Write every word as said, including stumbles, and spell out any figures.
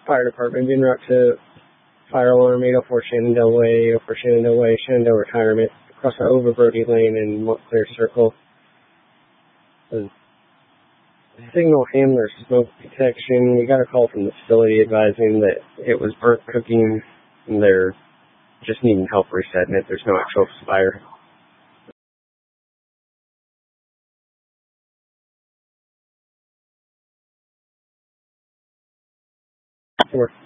Fire Department, Bean Rock to Fire Alarm, eight oh four Shenandoah Way, eight oh four Shenandoah Way, Shenandoah Retirement, across the over Brody Lane and Montclair Circle. The signal handler smoke detection. We got a call from the facility advising that it was burnt cooking and they're just needing help resetting it. There's no actual fire. We're